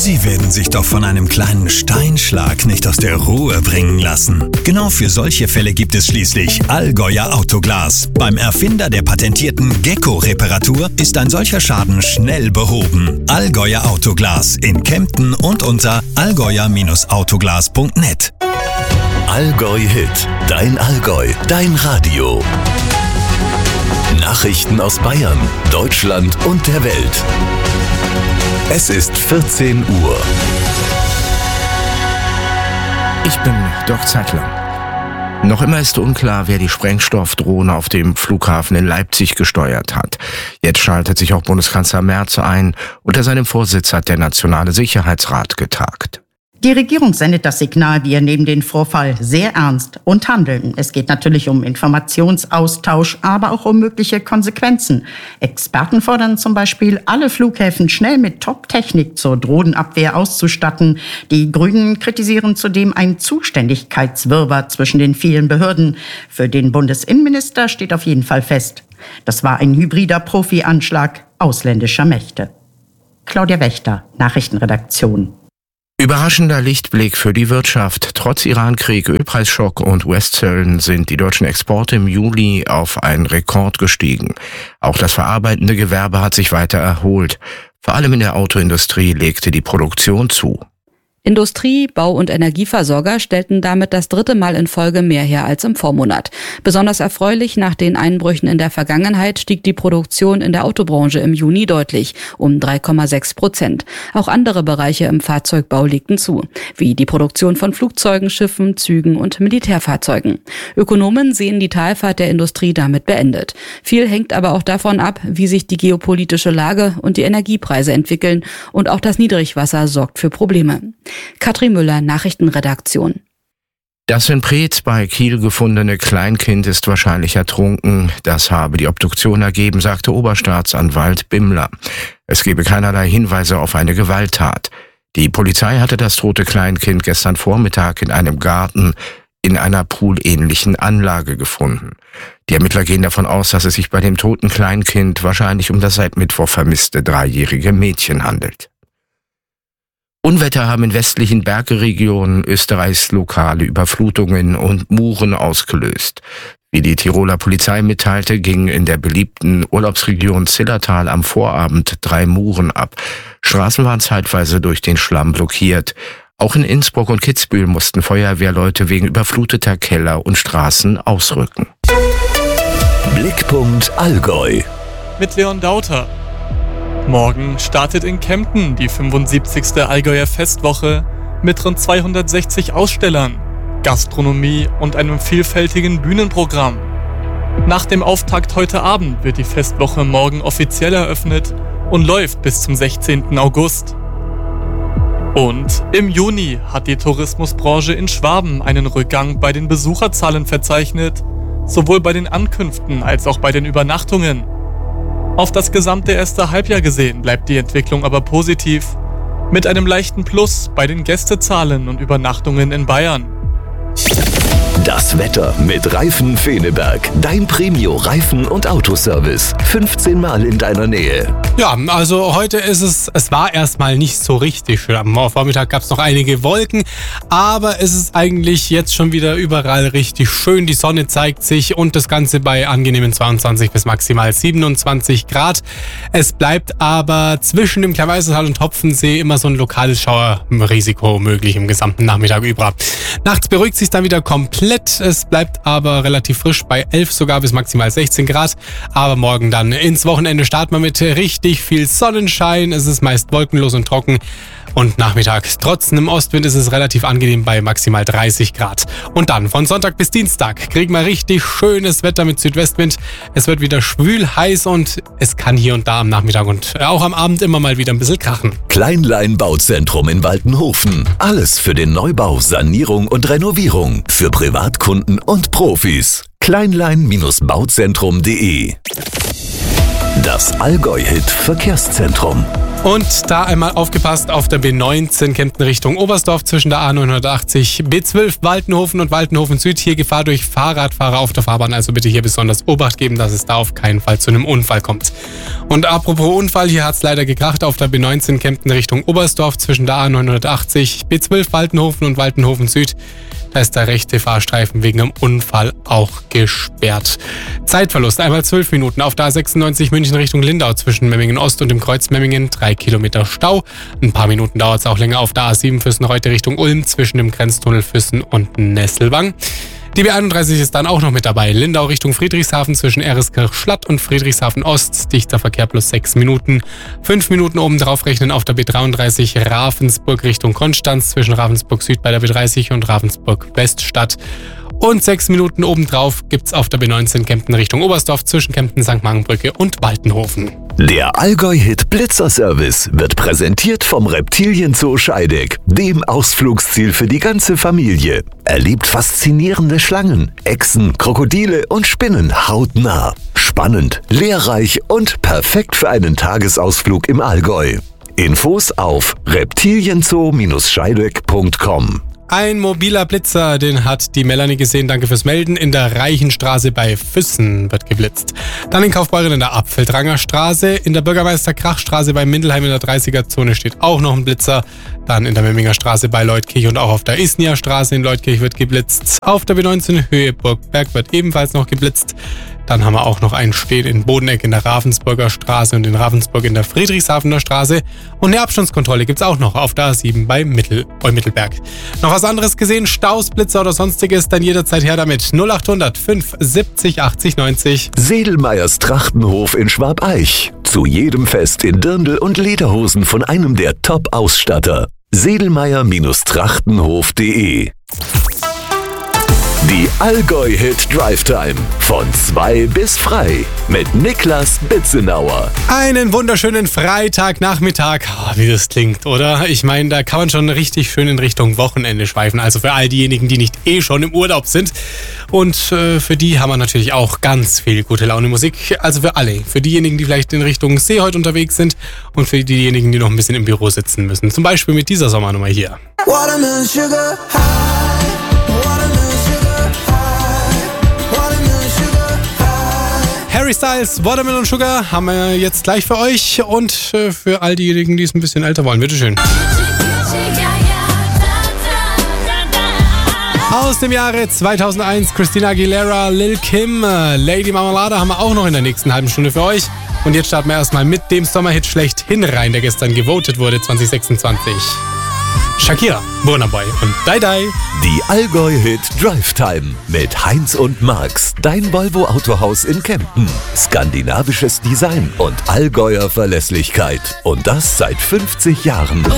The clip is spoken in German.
Sie werden sich doch von einem kleinen Steinschlag nicht aus der Ruhe bringen lassen. Genau für solche Fälle gibt es schließlich Allgäuer Autoglas. Beim Erfinder der patentierten Gecko-Reparatur ist ein solcher Schaden schnell behoben. Allgäuer Autoglas in Kempten und unter allgäuer-autoglas.net. Allgäu Hit, dein Allgäu, dein Radio. Nachrichten aus Bayern, Deutschland und der Welt. Es ist 14 Uhr. Ich bin Dirk Zeitler. Noch immer ist unklar, wer die Sprengstoffdrohne auf dem Flughafen in Leipzig gesteuert hat. Jetzt schaltet sich auch Bundeskanzler Merz ein. Unter seinem Vorsitz hat der Nationale Sicherheitsrat getagt. Die Regierung sendet das Signal, wir nehmen den Vorfall sehr ernst und handeln. Es geht natürlich um Informationsaustausch, aber auch um mögliche Konsequenzen. Experten fordern zum Beispiel, alle Flughäfen schnell mit Top-Technik zur Drohnenabwehr auszustatten. Die Grünen kritisieren zudem einen Zuständigkeitswirrwarr zwischen den vielen Behörden. Für den Bundesinnenminister steht auf jeden Fall fest, das war ein hybrider Profi-Anschlag ausländischer Mächte. Claudia Wächter, Nachrichtenredaktion. Überraschender Lichtblick für die Wirtschaft. Trotz Irankrieg, Ölpreisschock und US-Zöllen sind die deutschen Exporte im Juli auf einen Rekord gestiegen. Auch das verarbeitende Gewerbe hat sich weiter erholt. Vor allem in der Autoindustrie legte die Produktion zu. Industrie, Bau- und Energieversorger stellten damit das 3. Mal in Folge mehr her als im Vormonat. Besonders erfreulich, nach den Einbrüchen in der Vergangenheit stieg die Produktion in der Autobranche im Juni deutlich, um 3,6%. Auch andere Bereiche im Fahrzeugbau legten zu, wie die Produktion von Flugzeugen, Schiffen, Zügen und Militärfahrzeugen. Ökonomen sehen die Talfahrt der Industrie damit beendet. Viel hängt aber auch davon ab, wie sich die geopolitische Lage und die Energiepreise entwickeln, und auch das Niedrigwasser sorgt für Probleme. Katrin Müller, Nachrichtenredaktion. Das in Preetz bei Kiel gefundene Kleinkind ist wahrscheinlich ertrunken. Das habe die Obduktion ergeben, sagte Oberstaatsanwalt Bimmler. Es gebe keinerlei Hinweise auf eine Gewalttat. Die Polizei hatte das tote Kleinkind gestern Vormittag in einem Garten in einer poolähnlichen Anlage gefunden. Die Ermittler gehen davon aus, dass es sich bei dem toten Kleinkind wahrscheinlich um das seit Mittwoch vermisste 3-jährige Mädchen handelt. Unwetter haben in westlichen Bergregionen Österreichs lokale Überflutungen und Muren ausgelöst. Wie die Tiroler Polizei mitteilte, gingen in der beliebten Urlaubsregion Zillertal am Vorabend 3 Muren ab. Straßen waren zeitweise durch den Schlamm blockiert. Auch in Innsbruck und Kitzbühel mussten Feuerwehrleute wegen überfluteter Keller und Straßen ausrücken. Blickpunkt Allgäu. Mit Leon Dauter. Morgen startet in Kempten die 75. Allgäuer Festwoche mit rund 260 Ausstellern, Gastronomie und einem vielfältigen Bühnenprogramm. Nach dem Auftakt heute Abend wird die Festwoche morgen offiziell eröffnet und läuft bis zum 16. August. Und im Juni hat die Tourismusbranche in Schwaben einen Rückgang bei den Besucherzahlen verzeichnet, sowohl bei den Ankünften als auch bei den Übernachtungen. Auf das gesamte erste Halbjahr gesehen bleibt die Entwicklung aber positiv, mit einem leichten Plus bei den Gästezahlen und Übernachtungen in Bayern. Das Wetter mit Reifen Feneberg. Dein Premio-Reifen- und Autoservice. 15 Mal in deiner Nähe. Ja, also heute ist es war erstmal nicht so richtig schön. Am Vormittag gab es noch einige Wolken, aber es ist eigentlich jetzt schon wieder überall richtig schön. Die Sonne zeigt sich und das Ganze bei angenehmen 22 bis maximal 27 Grad. Es bleibt aber zwischen dem Kleinweißental und Hopfensee immer so ein lokales Schauerrisiko möglich im gesamten Nachmittag über. Nachts beruhigt sich dann wieder komplett. Es bleibt aber relativ frisch bei 11 sogar bis maximal 16 Grad. Aber morgen dann ins Wochenende starten wir mit richtig viel Sonnenschein. Es ist meist wolkenlos und trocken. Und nachmittags, trotz einem Ostwind, ist es relativ angenehm bei maximal 30 Grad. Und dann von Sonntag bis Dienstag kriegen wir richtig schönes Wetter mit Südwestwind. Es wird wieder schwül, heiß und es kann hier und da am Nachmittag und auch am Abend immer mal wieder ein bisschen krachen. Kleinlein Bauzentrum in Waltenhofen. Alles für den Neubau, Sanierung und Renovierung. Für Privatkunden und Profis. Kleinlein-bauzentrum.de. Das Allgäu-Hit Verkehrszentrum. Und da einmal aufgepasst auf der B19 Kempten Richtung Oberstdorf zwischen der A980, B12 Waltenhofen und Waltenhofen Süd. Hier Gefahr durch Fahrradfahrer auf der Fahrbahn, also bitte hier besonders Obacht geben, dass es da auf keinen Fall zu einem Unfall kommt. Und apropos Unfall, hier hat es leider gekracht auf der B19 Kempten Richtung Oberstdorf zwischen der A980, B12 Waltenhofen und Waltenhofen Süd. Da ist der rechte Fahrstreifen wegen einem Unfall auch gesperrt. Zeitverlust einmal 12 Minuten auf der A96 München Richtung Lindau zwischen Memmingen Ost und dem Kreuz Memmingen, 3 Kilometer Stau. Ein paar Minuten dauert es auch länger auf der A7 Füssen-Reute Richtung Ulm zwischen dem Grenztunnel Füssen und Nesselwang. Die B31 ist dann auch noch mit dabei. Lindau Richtung Friedrichshafen zwischen Ereskirch-Schlatt und Friedrichshafen Ost. Dichter Verkehr plus 6 Minuten. 5 Minuten obendrauf rechnen auf der B33 Ravensburg Richtung Konstanz zwischen Ravensburg Süd bei der B30 und Ravensburg Weststadt. Und 6 Minuten obendrauf gibt's auf der B19 Kempten Richtung Oberstdorf zwischen Kempten, St. Markenbrücke und Waltenhofen. Der Allgäu-Hit Blitzerservice wird präsentiert vom Reptilienzoo Scheideck, dem Ausflugsziel für die ganze Familie. Erlebt faszinierende Schlangen, Echsen, Krokodile und Spinnen hautnah. Spannend, lehrreich und perfekt für einen Tagesausflug im Allgäu. Infos auf reptilienzoo-scheideck.com. Ein mobiler Blitzer, den hat die Melanie gesehen, danke fürs Melden. In der Reichenstraße bei Füssen wird geblitzt. Dann in Kaufbeuren in der Apfeldranger Straße. In der Bürgermeister-Krach-Straße bei Mindelheim in der 30er-Zone steht auch noch ein Blitzer. Dann in der Memminger Straße bei Leutkirch und auch auf der Isnia-Straße in Leutkirch wird geblitzt. Auf der B19 Höhe Burgberg wird ebenfalls noch geblitzt. Dann haben wir auch noch einen stehen in Bodeneck in der Ravensburger Straße und in Ravensburg in der Friedrichshafener Straße. Und eine Abstandskontrolle gibt's auch noch auf der A7 bei Mittelberg. Noch was anderes gesehen? Staus, Blitzer oder sonstiges? Dann jederzeit her damit. 0800 570 80 90. Sedelmeyers Trachtenhof in Schwabeich. Zu jedem Fest in Dirndl und Lederhosen von einem der Top-Ausstatter. Sedelmeyer-Trachtenhof.de. Die Allgäu-Hit Drive Time von 2 bis frei mit Niklas Bitzenauer. Einen wunderschönen Freitagnachmittag. Wie das klingt, oder? Ich meine, da kann man schon richtig schön in Richtung Wochenende schweifen. Also für all diejenigen, die nicht schon im Urlaub sind. Und für die haben wir natürlich auch ganz viel gute Laune Musik. Also für alle. Für diejenigen, die vielleicht in Richtung See heute unterwegs sind. Und für diejenigen, die noch ein bisschen im Büro sitzen müssen. Zum Beispiel mit dieser Sommernummer hier. Watermelon sugar high. Harry Styles, Watermelon Sugar haben wir jetzt gleich für euch und für all diejenigen, die es ein bisschen älter wollen. Bitteschön. Aus dem Jahre 2001 Christina Aguilera, Lil Kim, Lady Marmalade haben wir auch noch in der nächsten halben Stunde für euch. Und jetzt starten wir erstmal mit dem Sommerhit schlechthin rein, der gestern gewotet wurde 2026. Shakira, Burna Boy und Dai Dai. Die Allgäu-Hit Drive Time mit Heinz und Max. Dein Volvo Autohaus in Kempten. Skandinavisches Design und Allgäuer Verlässlichkeit. Und das seit 50 Jahren.